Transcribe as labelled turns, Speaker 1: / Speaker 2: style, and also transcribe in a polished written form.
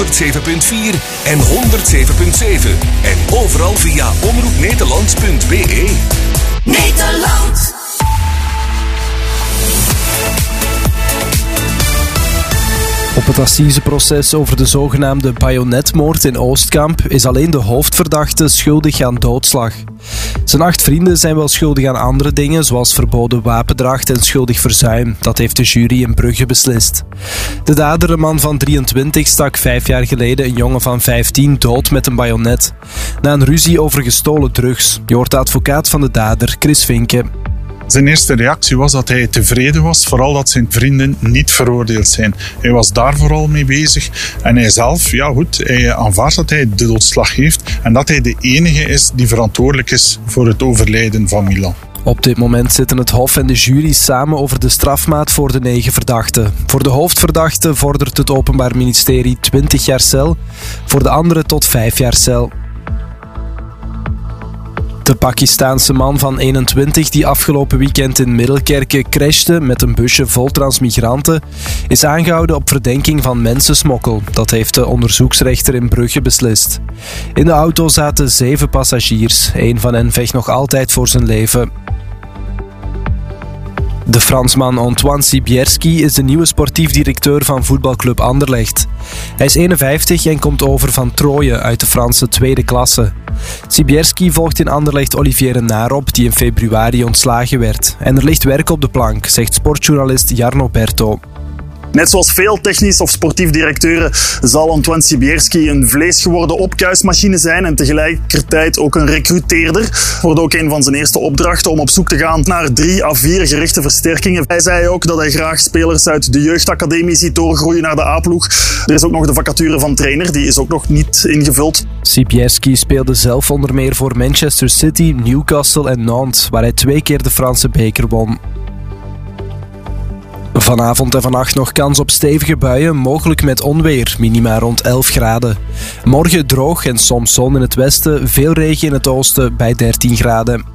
Speaker 1: 107.4 en 107.7. En overal via omroepnederland.be.
Speaker 2: Nederland.
Speaker 3: Op het assiseproces over de zogenaamde bajonetmoord in Oostkamp is alleen de hoofdverdachte schuldig aan doodslag. Zijn 8 vrienden zijn wel schuldig aan andere dingen, zoals verboden wapendracht en schuldig verzuim. Dat heeft de jury in Brugge beslist. De dader, een man van 23, stak 5 jaar geleden een jongen van 15 dood met een bajonet. Na een ruzie over gestolen drugs. Je hoort de advocaat van de dader, Chris Vinke.
Speaker 4: Zijn eerste reactie was dat hij tevreden was, vooral dat zijn vrienden niet veroordeeld zijn. Hij was daar vooral mee bezig. En hij zelf, hij aanvaardt dat hij de doodslag heeft en dat hij de enige is die verantwoordelijk is voor het overlijden van Milan.
Speaker 3: Op dit moment zitten het Hof en de jury samen over de strafmaat voor de 9 verdachten. Voor de hoofdverdachte vordert het Openbaar Ministerie 20 jaar cel, voor de andere tot 5 jaar cel. De Pakistaanse man van 21 die afgelopen weekend in Middelkerke crashte met een busje vol transmigranten, is aangehouden op verdenking van mensensmokkel. Dat heeft de onderzoeksrechter in Brugge beslist. In de auto zaten 7 passagiers. 1 van hen vecht nog altijd voor zijn leven. De Fransman Antoine Sibierski is de nieuwe sportief directeur van voetbalclub Anderlecht. Hij is 51 en komt over van Troje uit de Franse tweede klasse. Sibierski volgt in Anderlecht Olivier Renard op, die in februari ontslagen werd. En er ligt werk op de plank, zegt sportjournalist Jarno Berto.
Speaker 5: Net zoals veel technisch of sportief directeuren zal Antoine Sibierski een vleesgeworden opkuismachine zijn en tegelijkertijd ook een recruteerder. Wordt ook een van zijn eerste opdrachten om op zoek te gaan naar 3 à 4 gerichte versterkingen. Hij zei ook dat hij graag spelers uit de jeugdacademie ziet doorgroeien naar de A-ploeg. Er is ook nog de vacature van trainer, die is ook nog niet ingevuld.
Speaker 3: Sibierski speelde zelf onder meer voor Manchester City, Newcastle en Nantes, waar hij 2 keer de Franse beker won. Vanavond en vannacht nog kans op stevige buien, mogelijk met onweer, minima rond 11 graden. Morgen droog en soms zon in het westen, veel regen in het oosten bij 13 graden.